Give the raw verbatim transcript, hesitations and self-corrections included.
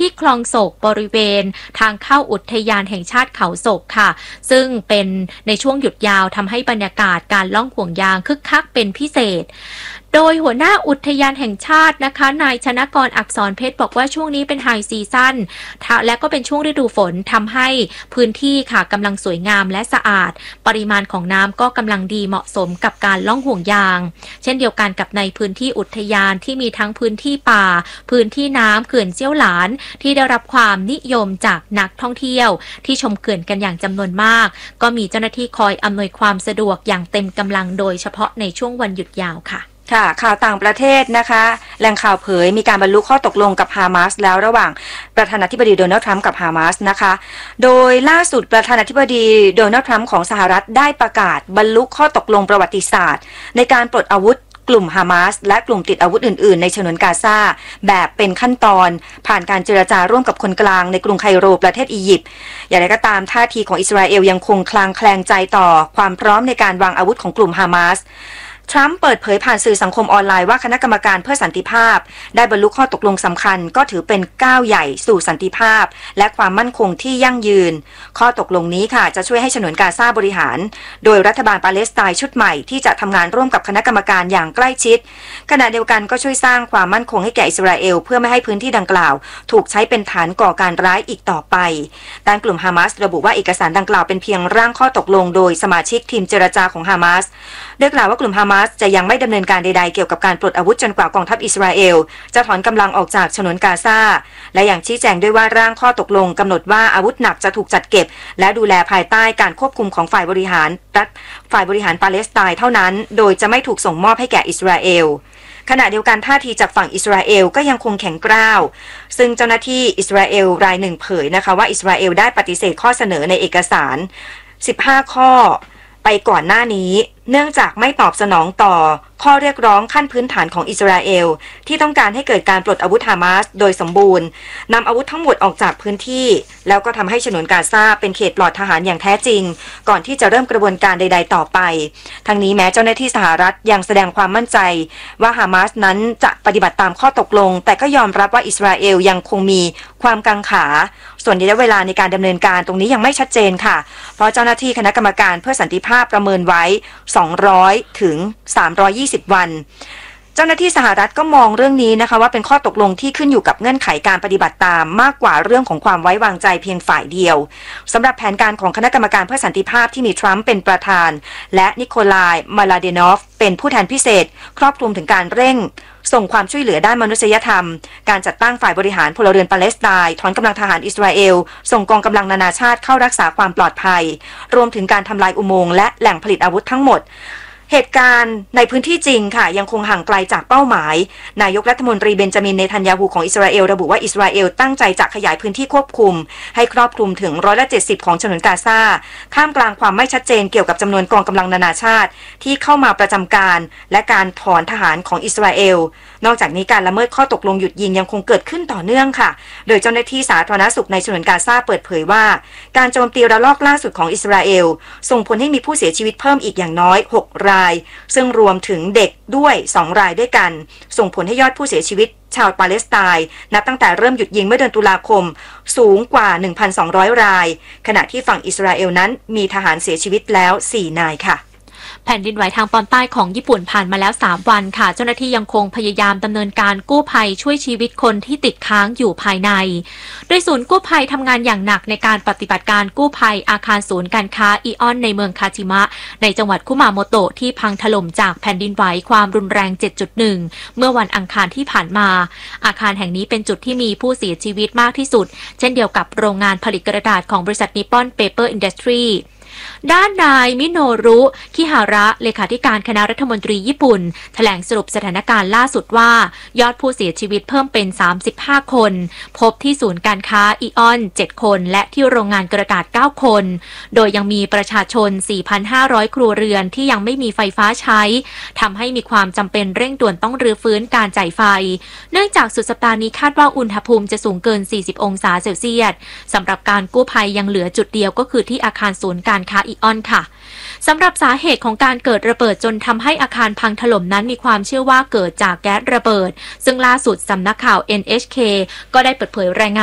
ที่คลองโศกบริเวณทางเข้าอุทยานแห่งชาติเขาโศกค่ะซึ่งเป็นในช่วงหยุดยาวทำให้บรรยากาศการล่องห่วงยางคึกคักเป็นพิเศษโดยหัวหน้าอุทยานแห่งชาตินะคะนายชนกรอักษรเพชรบอกว่าช่วงนี้เป็นไฮซีซั่นและก็เป็นช่วงฤดูฝนทำให้พื้นที่ค่ะกำลังสวยงามและสะอาดปริมาณของน้ำก็กำลังดีเหมาะสมกับการล่องห่วงยางเช่นเดียวกันกับในพื้นที่อุทยานที่มีทั้งพื้นที่ป่าพื้นที่น้ำเขื่อนเจี้ยวหลานที่ได้รับความนิยมจากนักท่องเที่ยวที่ชมเขื่อนกันอย่างจำนวนมากก็มีเจ้าหน้าที่คอยอำนวยความสะดวกอย่างเต็มกำลังโดยเฉพาะในช่วงวันหยุดยาวค่ะค่ะข่าวต่างประเทศนะคะแหล่งข่าวเผยมีการบรรลุข้อตกลงกับฮามาสแล้วระหว่างประธานาธิบดีโดนัลด์ทรัมป์กับฮามาสนะคะโดยล่าสุดประธานาธิบดีโดนัลด์ทรัมป์ของสหรัฐได้ประกาศบรรลุข้อตกลงประวัติศาสตร์ในการปลดอาวุธกลุ่มฮามาสและกลุ่มติดอาวุธอื่นๆในฉนวนกาซาแบบเป็นขั้นตอนผ่านการเจรจาร่วมกับคนกลางในกรุงไคโรประเทศอียิปต์อย่างไรก็ตามท่าทีของอิสราเอลยังคงคลางแคลงใจต่อความพร้อมในการวางอาวุธของกลุ่มฮามาสทรัมป์เปิดเผยผ่านสื่อสังคมออนไลน์ว่าคณะกรรมการเพื่อสันติภาพได้บรรลุข้อตกลงสำคัญก็ถือเป็นก้าวใหญ่สู่สันติภาพและความมั่นคงที่ยั่งยืนข้อตกลงนี้ค่ะจะช่วยให้ฉนวนกาซาบริหารโดยรัฐบาลปาเลสไตน์ชุดใหม่ที่จะทำงานร่วมกับคณะกรรมการอย่างใกล้ชิดขณะเดียวกันก็ช่วยสร้างความมั่นคงให้แก่อิสราเอลเพื่อไม่ให้พื้นที่ดังกล่าวถูกใช้เป็นฐานก่อการร้ายอีกต่อไปด้านกลุ่มฮามาสระบุว่าเอกสารดังกล่าวเป็นเพียงร่างข้อตกลงโดยสมาชิกทีมเจรจาของฮามาสโดยกล่าวว่ากลุ่มฮามาสจะยังไม่ดำเนินการใดๆเกี่ยวกับการปลดอาวุธจนกว่ากองทัพอิสราเอลจะถอนกำลังออกจากฉนวนกาซาและอย่างชี้แจงด้วยว่าร่างข้อตกลงกำหนดว่าอาวุธหนักจะถูกจัดเก็บและดูแลภายใต้การควบคุมของฝ่ายบริหารรัฐฝ่ายบริหารปาเลสไตน์เท่านั้นโดยจะไม่ถูกส่งมอบให้แก่อิสราเอลขณะเดียวกันท่าทีจากฝั่งอิสราเอลก็ยังคงแข็งกร้าวซึ่งเจ้าหน้าที่อิสราเอลรายหนึ่งเผยนะคะว่าอิสราเอลได้ปฏิเสธข้อเสนอในเอกสารสิบห้าข้อไปก่อนหน้านี้เนื่องจากไม่ตอบสนองต่อข้อเรียกร้องขั้นพื้นฐานของอิสราเอลที่ต้องการให้เกิดการปลดอาวุธฮามาสโดยสมบูรณ์นำอาวุธทั้งหมดออกจากพื้นที่แล้วก็ทำให้ฉนวนกาซาเป็นเขตปลอดทหารอย่างแท้จริงก่อนที่จะเริ่มกระบวนการใดๆต่อไปทั้งนี้แม้เจ้าหน้าที่สหรัฐยังแสดงความมั่นใจว่าฮามาสนั้นจะปฏิบัติตามข้อตกลงแต่ก็ยอมรับว่าอิสราเอลยังคงมีความกังขาส่วนระยะเวลาในการดำเนินการตรงนี้ยังไม่ชัดเจนค่ะเพราะเจ้าหน้าที่คณะกรรมการเพื่อสันติภาพประเมินไว้สองร้อยถึงสามร้อยยี่สิบวันเจ้าหน้าที่สหรัฐก็มองเรื่องนี้นะคะว่าเป็นข้อตกลงที่ขึ้นอยู่กับเงื่อนไขการปฏิบัติตามมากกว่าเรื่องของความไว้วางใจเพียงฝ่ายเดียวสำหรับแผนการของคณะกรรมการเพื่อสันติภาพที่มีทรัมป์เป็นประธานและนิโคลายมาลาเดนอฟเป็นผู้แทนพิเศษครอบคลุมถึงการเร่งส่งความช่วยเหลือด้านมนุษยธรรมการจัดตั้งฝ่ายบริหารพลเรือนปาเลสไตน์ถอนกำลังทหารอิสราเอลส่งกองกำลังนานาชาติเข้ารักษาความปลอดภัยรวมถึงการทำลายอุโมงค์และแหล่งผลิตอาวุธทั้งหมดเหตุการณ์ในพื้นที่จริงค่ะยังคงห่างไกลจากเป้าหมายนายกรัฐมนตรีเบนจามินเนทันยาฮูของอิสราเอลระบุว่าอิสราเอลตั้งใจจะขยายพื้นที่ควบคุมให้ครอบคลุมถึงร้อยละเจ็ดสิบของฉนวนกาซาท่ามกลางความไม่ชัดเจนเกี่ยวกับจำนวนกองกำลังนานาชาติที่เข้ามาประจำการและการถอนทหารของอิสราเอลนอกจากนี้การละเมิดข้อตกลงหยุดยิงยังคงเกิดขึ้นต่อเนื่องค่ะโดยเจ้าหน้าที่สาธารณสุขในฉนวนกาซาเปิดเผยว่าการโจมตีระลอกล่าสุดของอิสราเอลส่งผลให้มีผู้เสียชีวิตเพิ่มอีกอย่างน้อยหกรายซึ่งรวมถึงเด็กด้วยสองรายด้วยกันส่งผลให้ยอดผู้เสียชีวิตชาวปาเลสไตน์นับตั้งแต่เริ่มหยุดยิงเมื่อเดือนตุลาคมสูงกว่า หนึ่งพันสองร้อย รายขณะที่ฝั่งอิสราเอลนั้นมีทหารเสียชีวิตแล้วสี่นายค่ะแผ่นดินไหวทางตอนใต้ของญี่ปุ่นผ่านมาแล้วสามวันค่ะเจ้าหน้าที่ยังคงพยายามดำเนินการกู้ภัยช่วยชีวิตคนที่ติดค้างอยู่ภายในโดยศูนย์กู้ภัยทำงานอย่างหนักในการปฏิบัติการกู้ภัยอาคารศูนย์การค้าอิออนในเมืองคาจิมะในจังหวัดคุมาโมโตะที่พังถล่มจากแผ่นดินไหวความรุนแรง เจ็ดจุดหนึ่ง เมื่อวันอังคารที่ผ่านมาอาคารแห่งนี้เป็นจุดที่มีผู้เสียชีวิตมากที่สุดเช่นเดียวกับโรงงานผลิตกระดาษของบริษัทนิปปอนเปเปอร์อินดัสทรีด้านนายมิโนรุคิฮาระเลขาธิการคณะรัฐมนตรีญี่ปุ่นแถลงสรุปสถานการณ์ล่าสุดว่ายอดผู้เสียชีวิตเพิ่มเป็นสามสิบห้าคนพบที่ศูนย์การค้าอิออนเจ็ดคนและที่โรงงานกระดาษเก้าคนโดยยังมีประชาชน สี่พันห้าร้อย ครัวเรือนที่ยังไม่มีไฟฟ้าใช้ทำให้มีความจำเป็นเร่งด่วนต้องรื้อฟื้นการจ่ายไฟเนื่องจากสุดสัปดาห์นี้คาดว่าอุณหภูมิจะสูงเกินสี่สิบองศาเซลเซียสสำหรับการกู้ภัยยังเหลือจุดเดียวก็คือที่อาคารศูนย์การค้าอิออนค่ะสำหรับสาเหตุของการเกิดระเบิดจนทำให้อาคารพังถล่มนั้นมีความเชื่อว่าเกิดจากแก๊สระเบิดซึ่งล่าสุดสำนักข่าว เอ็น เอช เค ก็ได้เปิดเผยรายงาน